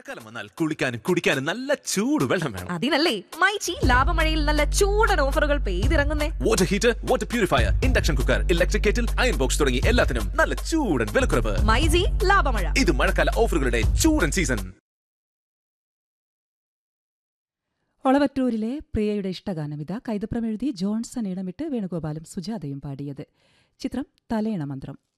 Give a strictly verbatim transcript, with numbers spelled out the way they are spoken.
മഴക്കാലം വന്നാൽ കുളിക്കാനും കുടിക്കാനും നല്ല ചൂട് വെള്ളം വേണം. അതിനല്ലേ മൈച്ചി ലാഭമഴയിൽ നല്ല ചൂടൻ ഓഫറുകൾ പെയ്തിറങ്ങുന്നേ. Water heater, water purifier, induction cooker, electric kettle, iron box തുടങ്ങി എല്ലാത്തിനും നല്ല ചൂടൻ വിലക്കുറവ്. മൈജി ലാഭമഴ. ഇത് മഴക്കാല ഓഫറുകളുടെ ചൂടൻ സീസൺ. ഒളവറ്റൂരിലെ പ്രിയയുടെ ഇഷ്ടഗാനമിത കൈതപ്രം എഴുതി ജോൺസൺ ഇടമിട്ട് വേണുഗോപാലും സുജാതയും പാടിയത്. ചിത്രം തലേണ മന്ത്രം.